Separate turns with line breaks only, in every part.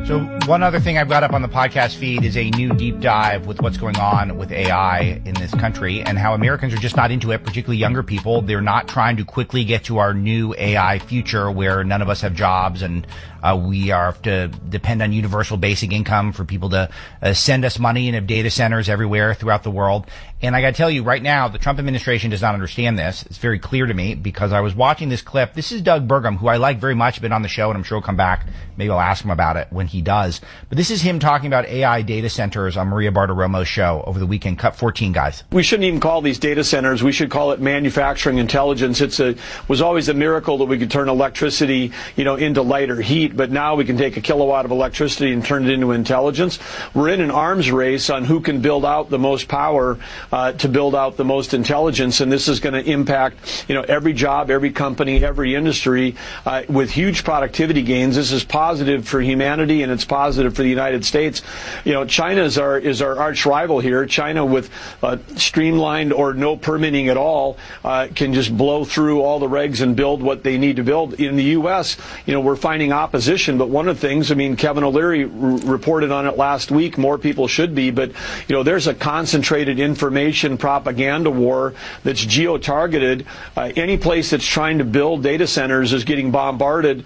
So one other thing I've got up on the podcast feed is a new deep dive with what's going on with AI in this country and how Americans are just not into it, particularly younger people. They're not trying to quickly get to our new AI future where none of us have jobs and we have to depend on universal basic income for people to send us money and have data centers everywhere throughout the world. And I got to tell you right now, the Trump administration does not understand this. It's very clear to me because I was watching this clip. This is Doug Burgum, who I like very much, been on the show, and I'm sure he'll come back. Maybe I'll ask him about it when he does. But this is him talking about AI data centers on Maria Bartiromo's show over the weekend. Cut 14, guys.
We shouldn't even call these data centers. We should call it manufacturing intelligence. Was always a miracle that we could turn electricity, into light or heat, but now we can take a kilowatt of electricity and turn it into intelligence. We're in an arms race on who can build out the most power to build out the most intelligence, and this is going to impact, every job, every company, every industry with huge productivity gains. This is positive for humanity, and it's positive for the United States. China is our arch rival here. China, with streamlined or no permitting at all, can just blow through all the regs and build what they need to build. In the U.S., we're finding opposition, but one of the things, Kevin O'Leary reported on it last week, more people should be, but, there's a concentrated information propaganda war that's geo-targeted. Any place that's trying to build data centers is getting bombarded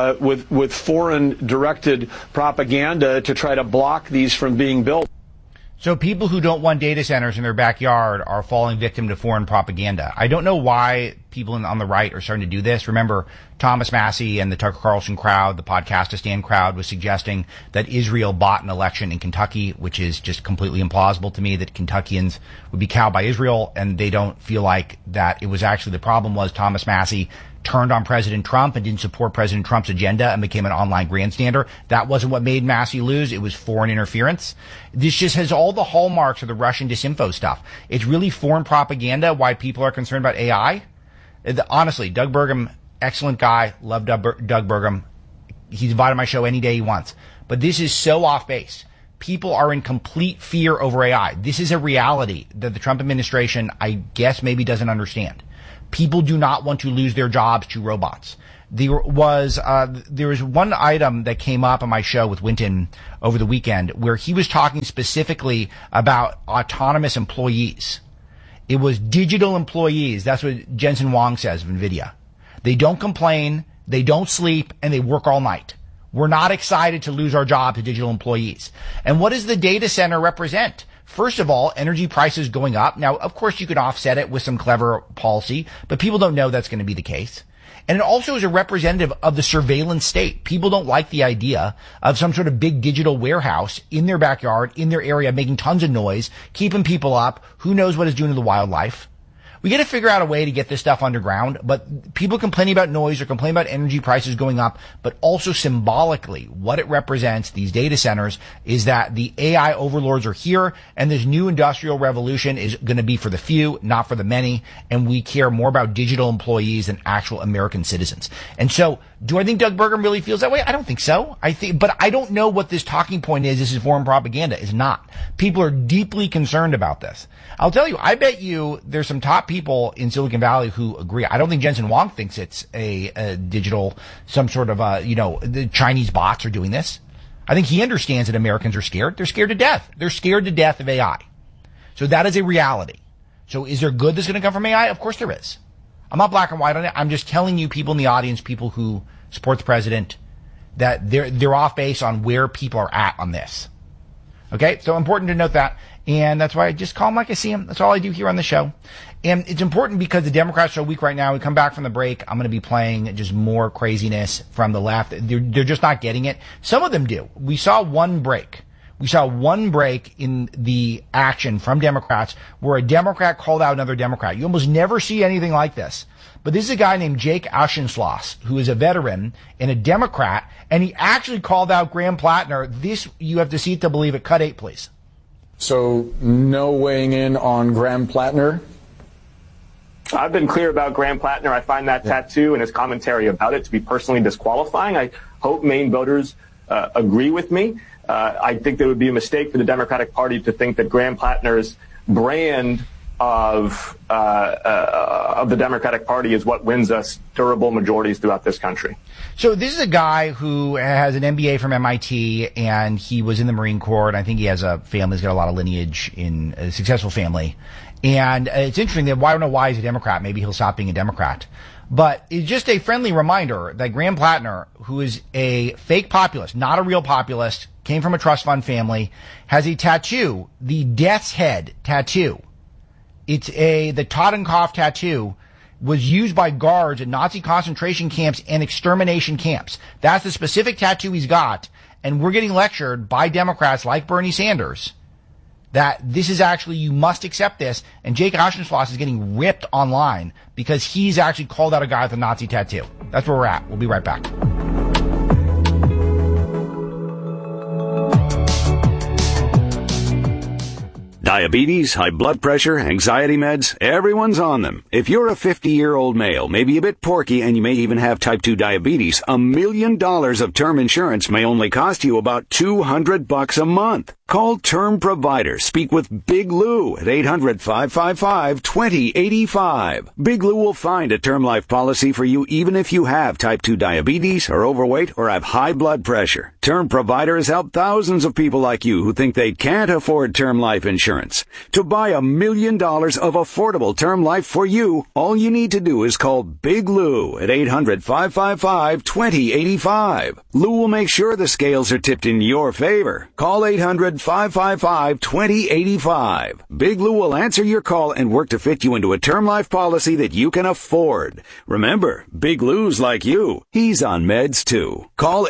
with foreign-directed propaganda to try to block these from being built.
So people who don't want data centers in their backyard are falling victim to foreign propaganda. I don't know why people on the right are starting to do this. Remember, Thomas Massey and the Tucker Carlson crowd, the Podcastistan crowd, was suggesting that Israel bought an election in Kentucky, which is just completely implausible to me, that Kentuckians would be cowed by Israel, and they don't feel like that. It was actually, the problem was Thomas Massey turned on President Trump and didn't support President Trump's agenda and became an online grandstander. That wasn't what made Massey lose. It was foreign interference. This just has all the hallmarks of the Russian disinfo stuff. It's really foreign propaganda why people are concerned about AI. Honestly, Doug Burgum, excellent guy. Love Doug Burgum. He's invited my show any day he wants. But this is so off base. People are in complete fear over AI. This is a reality that the Trump administration, I guess, maybe doesn't understand. People do not want to lose their jobs to robots. There was one item that came up on my show with Winton over the weekend where he was talking specifically about autonomous employees. It was digital employees. That's what Jensen Huang says of NVIDIA. They don't complain, they don't sleep, and they work all night. We're not excited to lose our job to digital employees. And what does the data center represent? First of all, energy prices going up. Now, of course, you could offset it with some clever policy, but people don't know that's going to be the case. And it also is a representative of the surveillance state. People don't like the idea of some sort of big digital warehouse in their backyard, in their area, making tons of noise, keeping people up. Who knows what it's doing to the wildlife? We got to figure out a way to get this stuff underground, but people complaining about noise or complaining about energy prices going up, but also symbolically what it represents, these data centers, is that the AI overlords are here and this new industrial revolution is going to be for the few, not for the many, and we care more about digital employees than actual American citizens. And so, do I think Doug Burgum really feels that way? I don't think so. But I don't know what this talking point is. This is foreign propaganda. It's not. People are deeply concerned about this. I'll tell you, I bet you there's some top people in Silicon Valley who agree. I don't think Jensen Huang thinks it's a digital, some sort of, the Chinese bots are doing this. I think he understands that Americans are scared. They're scared to death. They're scared to death of AI. So that is a reality. So is there good that's going to come from AI? Of course there is. I'm not black and white on it. I'm just telling you, people in the audience, people who support the president, that they're off base on where people are at on this. Okay, so important to note that. And that's why I just call him like I see him. That's all I do here on the show. And it's important because the Democrats are weak right now. We come back from the break. I'm going to be playing just more craziness from the left. They're just not getting it. Some of them do. We saw one break. We saw one break in the action from Democrats where a Democrat called out another Democrat. You almost never see anything like this. But this is a guy named Jake Auchincloss, who is a veteran and a Democrat, and he actually called out Graham Plattner. This, you have to see it to believe it. Cut 8, please.
So no weighing in on Graham Plattner?
I've been clear about Graham Plattner. I find that tattoo and his commentary about it to be personally disqualifying. I hope Maine voters agree with me. I think there would be a mistake for the Democratic Party to think that Graham Plattner's brand of the Democratic Party is what wins us durable majorities throughout this country.
So this is a guy who has an MBA from MIT, and he was in the Marine Corps, and I think he has a family, he's got a lot of lineage in a successful family. And it's interesting that I don't know why he's a Democrat. Maybe he'll stop being a Democrat. But it's just a friendly reminder that Graham Plattner, who is a fake populist, not a real populist, came from a trust fund family, has a tattoo, the Death's Head tattoo. It's the Totenkopf tattoo was used by guards at Nazi concentration camps and extermination camps. That's the specific tattoo he's got. And we're getting lectured by Democrats like Bernie Sanders that this is actually, you must accept this. And Jake Auchincloss is getting ripped online because he's actually called out a guy with a Nazi tattoo. That's where we're at. We'll be right back.
Diabetes, high blood pressure, anxiety meds, everyone's on them. If you're a 50-year-old male, maybe a bit porky, and you may even have type 2 diabetes, $1 million of term insurance may only cost you about $200 a month. Call Term Provider. Speak with Big Lou at 800-555-2085. Big Lou will find a term life policy for you even if you have type 2 diabetes, are overweight, or have high blood pressure. Term Provider has helped thousands of people like you who think they can't afford term life insurance. To buy $1 million of affordable term life for you, all you need to do is call Big Lou at 800-555-2085. Lou will make sure the scales are tipped in your favor. Call 800-555-2085. Big Lou will answer your call and work to fit you into a term life policy that you can afford. Remember, Big Lou's like you. He's on meds too. Call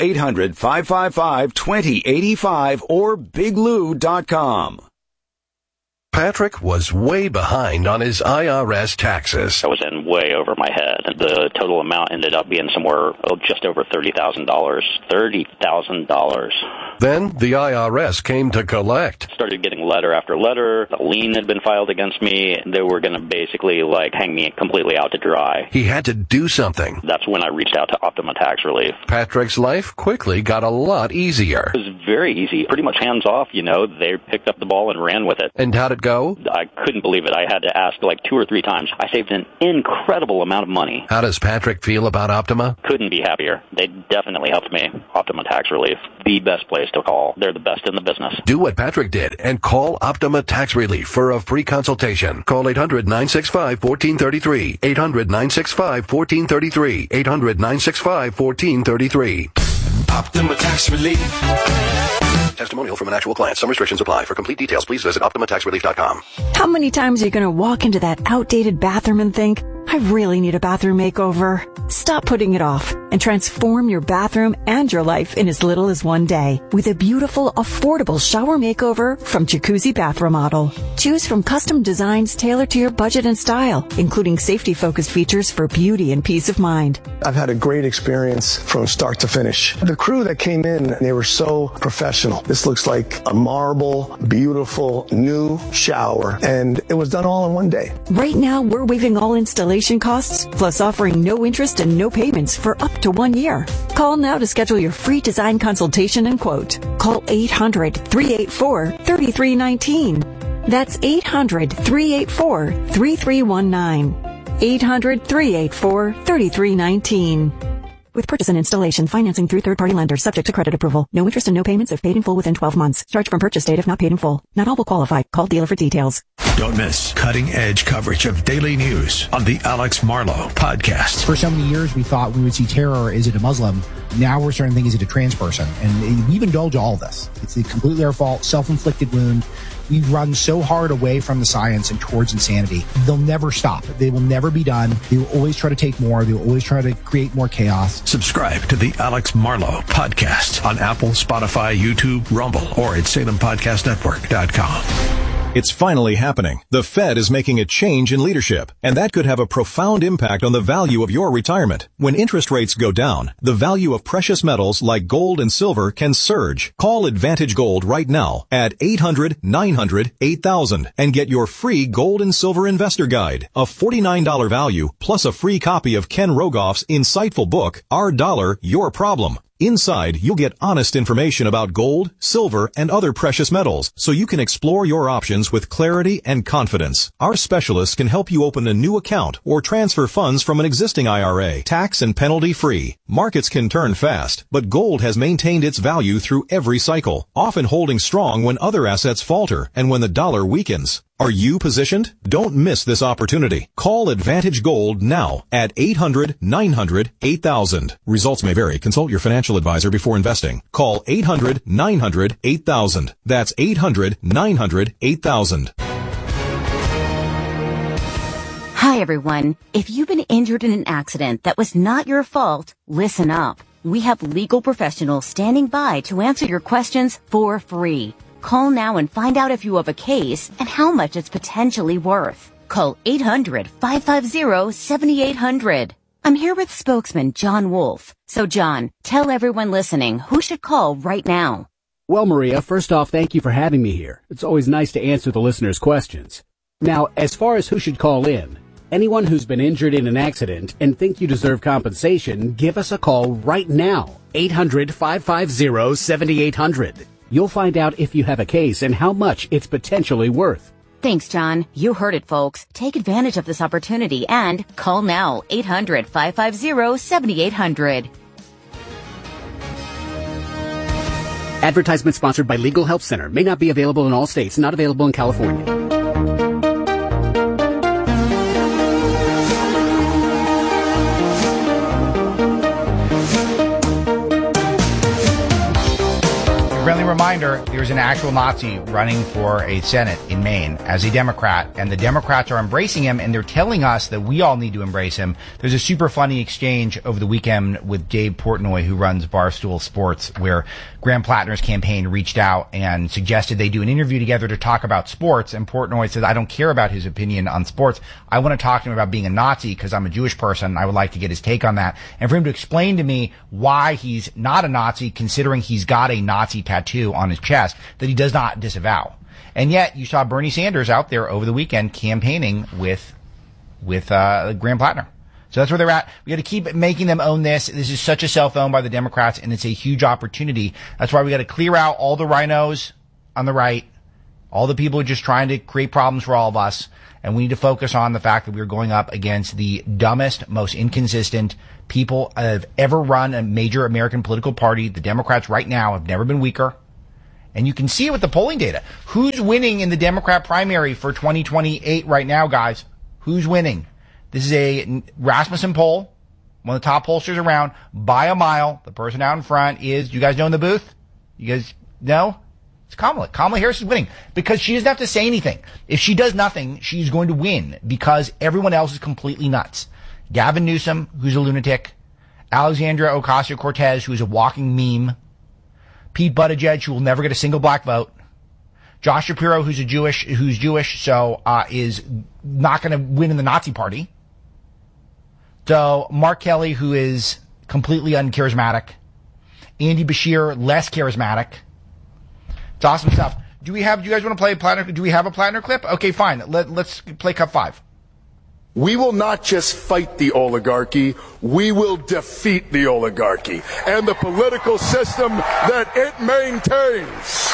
800-555-2085 or biglou.com.
Patrick was way behind on his IRS taxes.
I was in way over my head. The total amount ended up being somewhere just over $30,000. $30,000.
Then the IRS came to collect.
Started getting letter after letter. A lien had been filed against me. They were going to basically hang me completely out to dry.
He had to do something.
That's when I reached out to Optima Tax Relief.
Patrick's life quickly got a lot easier.
It was very easy. Pretty much hands off, They picked up the ball and ran with it.
And how'd it go?
I couldn't believe it. I had to ask 2 or 3 times. I saved an incredible amount of money.
How does Patrick feel about Optima?
Couldn't be happier. They definitely helped me. Optima Tax Relief. The best place to call. They're the best in the business.
Do what Patrick did and call Optima Tax Relief for a free consultation. Call 800-965-1433. 800-965-1433. 800-965-1433.
Optima Tax Relief.
Testimonial from an actual client. Some restrictions apply. For complete details, please visit OptimaTaxRelief.com.
How many times are you going to walk into that outdated bathroom and think, I really need a bathroom makeover? Stop putting it off and transform your bathroom and your life in as little as one day with a beautiful, affordable shower makeover from Jacuzzi Bath Remodel. Choose from custom designs tailored to your budget and style, including safety-focused features for beauty and peace of mind.
I've had a great experience from start to finish. The crew that came in, they were so professional. This looks like a marble, beautiful, new shower, and it was done all in one day.
Right now, we're waiving all installation costs, plus offering no interest and no payments for up to 1 year. Call now to schedule your free design consultation and quote. Call 800-384-3319. That's 800-384-3319. 800-384-3319. With purchase and installation, financing through third-party lenders, subject to credit approval. No interest and no payments if paid in full within 12 months. Charge from purchase date if not paid in full. Not all will qualify. Call dealer for details.
Don't miss cutting-edge coverage of daily news on the Alex Marlow Podcast.
For so many years, we thought we would see terror. Is it a Muslim? Now we're starting to think, is it a trans person? And we've indulged all of this. It's completely our fault, self-inflicted wound. We've run so hard away from the science and towards insanity. They'll never stop. They will never be done. They will always try to take more. They will always try to create more chaos.
Subscribe to the Alex Marlow Podcast on Apple, Spotify, YouTube, Rumble, or at SalemPodcastNetwork.com.
It's finally happening. The Fed is making a change in leadership, and that could have a profound impact on the value of your retirement. When interest rates go down, the value of precious metals like gold and silver can surge. Call Advantage Gold right now at 800-900-8000 and get your free gold and silver investor guide, a $49 value plus a free copy of Ken Rogoff's insightful book, Our Dollar, Your Problem. Inside, you'll get honest information about gold, silver, and other precious metals, so you can explore your options with clarity and confidence. Our specialists can help you open a new account or transfer funds from an existing IRA, tax and penalty free. Markets can turn fast, but gold has maintained its value through every cycle, often holding strong when other assets falter and when the dollar weakens. Are you positioned? Don't miss this opportunity. Call Advantage Gold now at 800-900-8000. Results may vary. Consult your financial advisor before investing. Call 800-900-8000. That's 800-900-8000.
Hi, everyone. If you've been injured in an accident that was not your fault, listen up. We have legal professionals standing by to answer your questions for free. Call now and find out if you have a case and how much it's potentially worth. Call 800-550-7800. I'm here with spokesman John Wolf. So, John, tell everyone listening who should call right now.
Well, Maria, first off, thank you for having me here. It's always nice to answer the listeners' questions. Now, as far as who should call in, anyone who's been injured in an accident and think you deserve compensation, give us a call right now. 800-550-7800. You'll find out if you have a case and how much it's potentially worth.
Thanks, John. You heard it, folks. Take advantage of this opportunity and call now. 800-550-7800.
Advertisement sponsored by Legal Help Center. May not be available in all states. Not available in California.
Friendly reminder, there's an actual Nazi running for a Senate in Maine as a Democrat, and the Democrats are embracing him, and they're telling us that we all need to embrace him. There's a super funny exchange over the weekend with Dave Portnoy, who runs Barstool Sports, where Graham Plattner's campaign reached out and suggested they do an interview together to talk about sports, and Portnoy says, I don't care about his opinion on sports. I want to talk to him about being a Nazi because I'm a Jewish person. I would like to get his take on that. And for him to explain to me why he's not a Nazi, considering he's got a Nazi tattoo on his chest that he does not disavow. And yet you saw Bernie Sanders out there over the weekend campaigning with Graham Plattner. So that's where they're at. We got to keep making them own this. This is such a self-owned by the Democrats, and it's a huge opportunity. That's why we got to clear out all the rhinos on the right, all the people who are just trying to create problems for all of us. And we need to focus on the fact that we are going up against the dumbest, most inconsistent people that have ever run a major American political party. The Democrats right now have never been weaker. And you can see it with the polling data. Who's winning in the Democrat primary for 2028 right now, guys? Who's winning? This is a Rasmussen poll, one of the top pollsters around, by a mile. The person out in front is, do you guys know in the booth? You guys know? It's Kamala. Kamala Harris is winning because she doesn't have to say anything. If she does nothing, she's going to win because everyone else is completely nuts. Gavin Newsom, who's a lunatic. Alexandria Ocasio-Cortez, who's a walking meme. Pete Buttigieg, who will never get a single black vote. Josh Shapiro, who's Jewish, so is not going to win in the Nazi party. So Mark Kelly, who is completely uncharismatic. Andy Bashir, less charismatic. It's awesome stuff. Do you guys want to play Plattner? Do we have a Plattner clip? Okay, fine. Let's play Cup 5.
We will not just fight the oligarchy, we will defeat the oligarchy and the political system that it maintains.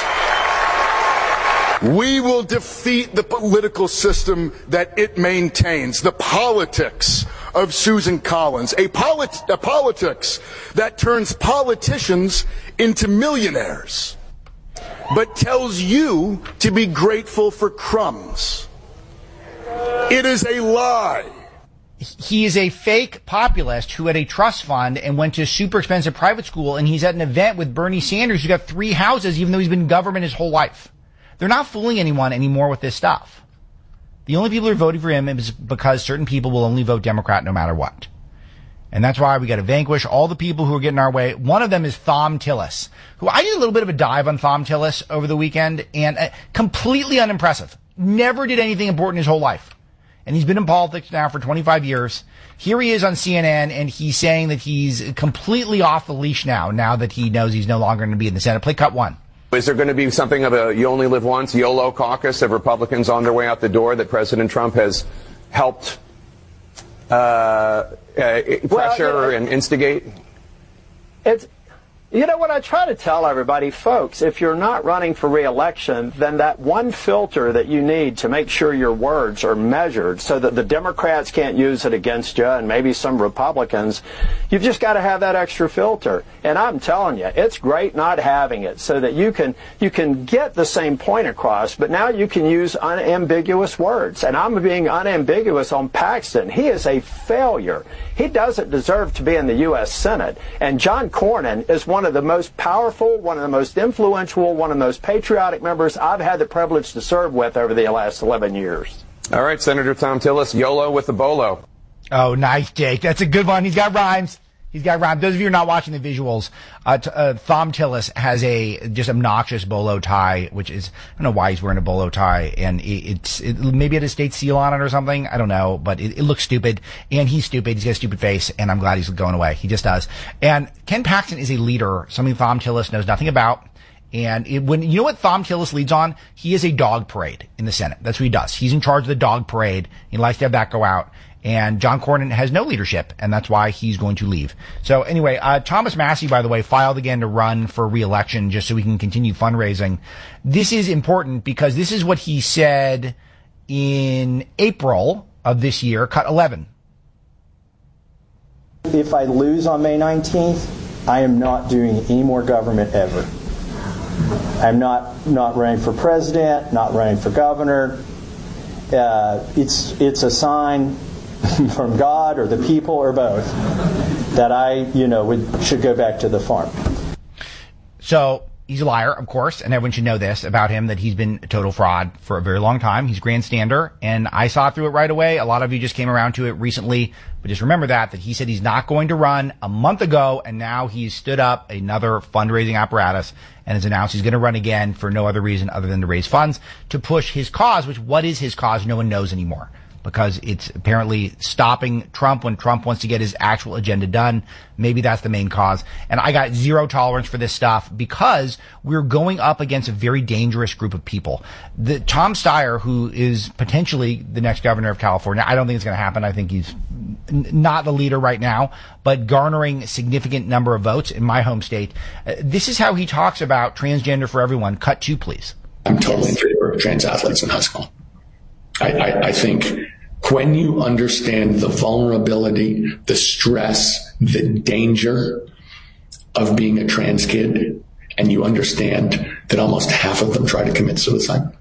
We will defeat the political system that it maintains, the politics of Susan Collins, a politics that turns politicians into millionaires, but tells you to be grateful for crumbs. It is a lie.
He is a fake populist who had a trust fund and went to a super expensive private school, and he's at an event with Bernie Sanders, who got 3 houses, even though he's been in government his whole life. They're not fooling anyone anymore with this stuff. The only people who are voting for him is because certain people will only vote Democrat no matter what. And that's why we got to vanquish all the people who are getting our way. One of them is Thom Tillis, who I did a little bit of a dive on Thom Tillis over the weekend, and completely unimpressive. Never did anything important his whole life. And he's been in politics now for 25 years. Here he is on CNN, and he's saying that he's completely off the leash now that he knows he's no longer going to be in the Senate. Play cut 1.
Is there going to be something of a you only live once, YOLO caucus of Republicans on their way out the door that President Trump has helped pressure and instigate?
You know what I try to tell everybody, folks, if you're not running for re-election, then that one filter that you need to make sure your words are measured so that the Democrats can't use it against you and maybe some Republicans, you've just got to have that extra filter. And I'm telling you, it's great not having it so that you can get the same point across, but now you can use unambiguous words. And I'm being unambiguous on Paxton. He is a failure. He doesn't deserve to be in the U.S. Senate. And John Cornyn is one of the most powerful, one of the most influential, one of the most patriotic members I've had the privilege to serve with over the last 11 years.
All right, Senator Thom Tillis, YOLO with the BOLO.
Oh, nice, Jake. That's a good one. He's got rhymes. Those of you who are not watching the visuals, Thom Tillis has a just obnoxious bolo tie, which is, I don't know why he's wearing a bolo tie, and it maybe it has state seal on it or something. I don't know, but it looks stupid, and he's stupid. He's got a stupid face, and I'm glad he's going away. He just does. And Ken Paxton is a leader, something Thom Tillis knows nothing about. And when you know what Thom Tillis leads on, he is a dog parade in the Senate. That's what he does. He's in charge of the dog parade. He likes to have that go out. And John Cornyn has no leadership, and that's why he's going to leave. So anyway, Thomas Massie, by the way, filed again to run for re-election just so we can continue fundraising. This is important because this is what he said in April of this year, cut 11.
If I lose on May 19th, I am not doing any more government ever. I'm not running for president, not running for governor. It's a sign from God or the people or both that I, should go back to the farm.
So he's a liar, of course, and everyone should know this about him, that he's been a total fraud for a very long time. He's a grandstander, and I saw through it right away. A lot of you just came around to it recently, but just remember that he said he's not going to run a month ago, and now he's stood up another fundraising apparatus and has announced he's going to run again for no other reason other than to raise funds to push his cause, which what is his cause? No one knows anymore, because it's apparently stopping Trump when Trump wants to get his actual agenda done. Maybe that's the main cause. And I got zero tolerance for this stuff because we're going up against a very dangerous group of people. Tom Steyer, who is potentially the next governor of California, I don't think it's going to happen. I think he's not the leader right now, but garnering a significant number of votes in my home state. This is how he talks about transgender for everyone. Cut 2, please.
I'm totally in favor of trans athletes in high school. I think when you understand the vulnerability, the stress, the danger of being a trans kid, and you understand that almost half of them try to commit suicide,